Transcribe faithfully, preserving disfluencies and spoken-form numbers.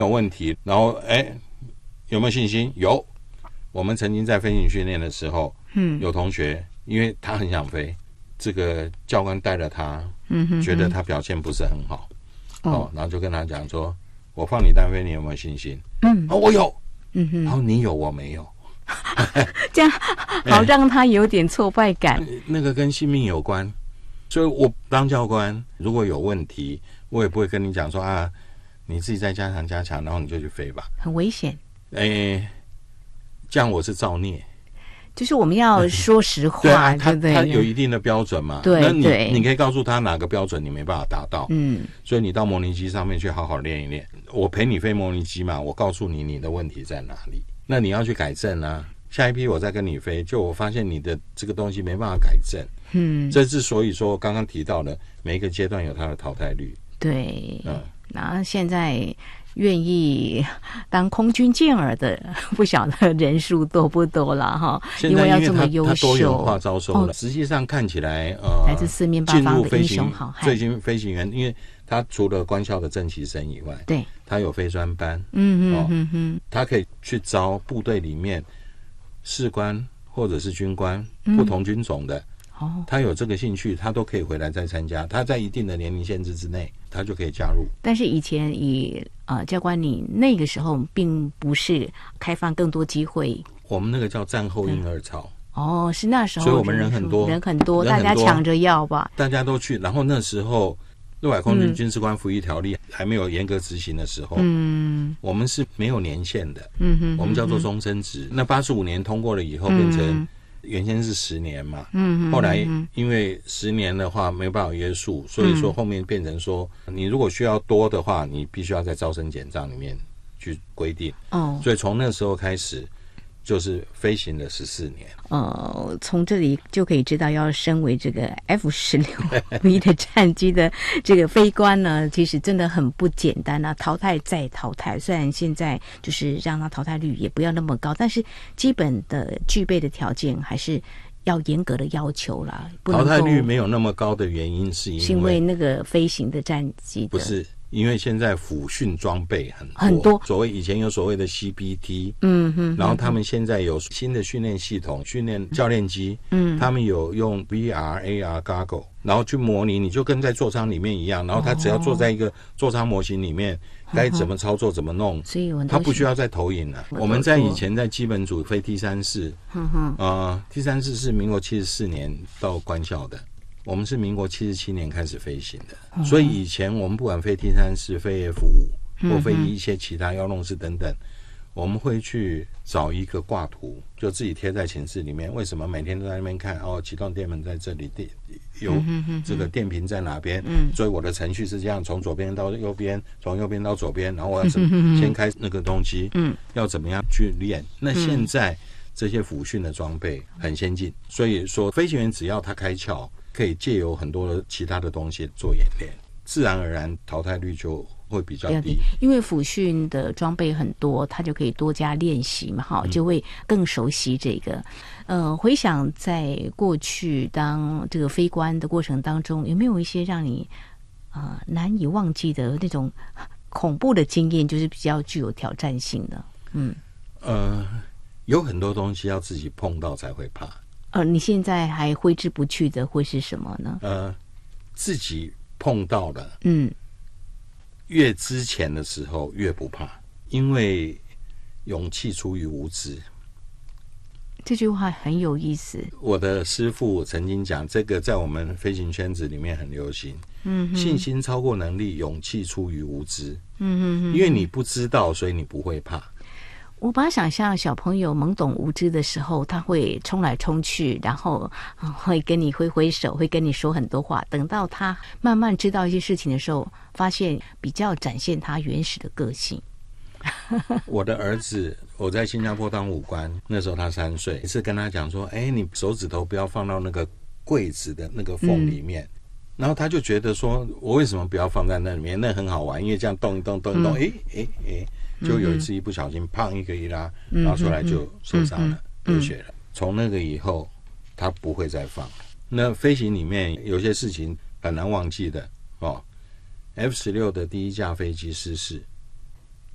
有问题，然后哎，有没有信心？有。我们曾经在飞行训练的时候，嗯，有同学因为他很想飞，这个教官带了他，嗯哼哼，觉得他表现不是很好，哦，哦然后就跟他讲说，我放你单飞，你有没有信心？嗯，哦，我有，嗯哼，然后你有，我没有。 这样好让他有点挫败感、 欸、那个跟性命有关，所以我当教官如果有问题我也不会跟你讲说啊，你自己再加强加强然后你就去飞吧， 很危险。 哎、欸，这样我是造孽， 就是我们要说实话， 对啊，他对不对？ 他有一定的标准嘛， 对， 那你对你可以告诉他哪个标准你没办法达到， 嗯， 所以你到模拟机上面去好好练一练，我陪你飞模拟机嘛，我告诉你你的问题在哪里，那你要去改正啊，下一批我再跟你飞，就我发现你的这个东西没办法改正，嗯，这之所以说刚刚提到的每一个阶段有它的淘汰率， 对，嗯，那现在愿意当空军健儿的不晓得人数多不多了哈， 因为要这么优秀， 他多元化招收了、哦、实际上看起来呃， 来自四面八方的英雄好汉， 最新飞行员，因为他除了官校的正期生以外， 对， 他有飞专班， 嗯嗯嗯嗯， 他可以去招部队里面士官或者是军官、嗯、不同军种的，哦，他有这个兴趣，他都可以回来再参加，他在一定的年龄限制之内，他就可以加入。 但是以前以呃教官你那个时候并不是开放更多机会， 我们那个叫战后婴儿潮。 哦，是那时候， 所以我们人很多， 人很多，大家抢着要吧， 大家都去。然后那时候陆海空军军事官服役条例还没有严格执行的时候，嗯，我们是没有年限的，嗯哼，我们叫做终身制。那八十五年通过了以后，变成原先是十年嘛，嗯，后来因为十年的话没办法约束，所以说后面变成说，你如果需要多的话，你必须要在招生简章里面去规定。哦，所以从那时候开始。就是飞行了十四年， 呃，从这里就可以知道，要身为这个 F 十六 V 的战机的这个飞官呢，其实真的很不简单啊！淘汰再淘汰，虽然现在就是让它淘汰率也不要那么高，但是基本的具备的条件还是要严格的要求啦。 淘汰率没有那么高的原因是因为， 是因为那个飞行的战机的不是。因为现在辅训装备很多， 很多， 所谓以前有所谓的 C B T， 嗯哼，然后他们现在有新的训练系统，训练教练机，嗯，他们有用 V R、A R Goggle， 然后去模拟，你就跟在座舱里面一样，然后他只要坐在一个座舱模型里面，该、哦、怎么操作怎么弄， 所以他不需要再投影了。我们在以前在基本组飞 T 三四，嗯哼，呃 T 三四是民国七十四年到官校的。我们是民国七十七年开始飞行的，嗯、所以以前我们不管飞 T 三四、飞 F 五、或飞一些其他幺弄式等等，我们会去找一个挂图，就自己贴在寝室里面。为什么每天都在那边看？哦，启动电门在这里，电有这个电瓶在哪边？嗯，所以我的程序是这样，从左边到右边，从右边到左边，然后我要怎么先开那个东西？嗯，要怎么样去练？那现在这些辅训的装备很先进，所以说飞行员只要他开窍。可以借由很多的其他的东西做演练，自然而然淘汰率就会比较低。 因为辅训的装备很多，他就可以多加练习嘛，哈，就会更熟悉这个。呃，回想在过去当这个飞官的过程当中，有没有一些让你啊、呃、难以忘记的那种恐怖的经验，就是比较具有挑战性的？嗯， 呃，有很多东西要自己碰到才会怕。 呃，你现在还挥之不去的会是什么呢？ 呃，自己碰到的， 嗯， 越之前的时候越不怕，因为勇气出于无知。 这句话很有意思。 我的师父曾经讲，这个在我们飞行圈子里面很流行。嗯，信心超过能力，勇气出于无知。嗯哼，因为你不知道，所以你不会怕。 我把它想象小朋友懵懂无知的时候，他会冲来冲去，然后会跟你挥挥手，会跟你说很多话。等到他慢慢知道一些事情的时候，发现比较展现他原始的个性。 我的儿子，我在新加坡当武官，那时候他三岁，一次跟他讲说：“哎，你手指头不要放到那个柜子的那个缝里面。嗯”然后他就觉得说：“我为什么不要放在那里面？那很好玩，因为这样动一动，动一动，哎哎哎。”就有一次一不小心胖一个一拉拉出来就受伤了，流血了。从那个以后他不会再放了。那飞行里面有些事情很难忘记的哦。F 十六 的第一架飞机失事，